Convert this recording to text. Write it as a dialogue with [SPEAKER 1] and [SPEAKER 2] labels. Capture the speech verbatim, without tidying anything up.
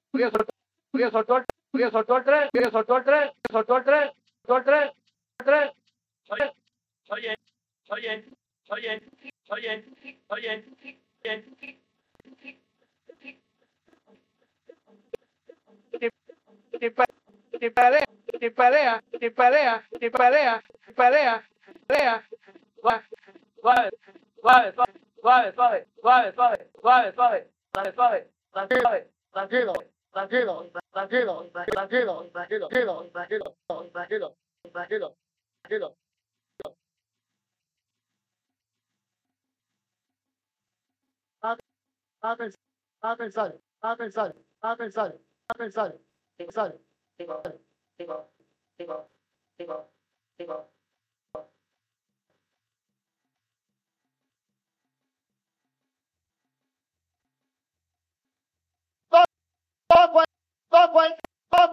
[SPEAKER 1] Oye, soltó, oye, soltó, el- oye, soltó el tren, oye, soltó el tren, soltó el tren, soltó el tren, el tren. Oye, oye, oye, oye, oye, oye, oye. Te pa- te pelea, te pelea, te pelea, te pelea, te pelea, pelea. Suave, suave, suave, suave, suave, suave, suave, suave, suave, suave, suave, suave, tranquilo, tranquilo, tranquilo, tranquilo, tranquilo, tranquilo, tranquilo, tranquilo, tranquilo, tranquilo. A pensar, a pensar, a pensar, a pensar, a pensar, pensar, pensar, pensar, pensar, pensar, pensar.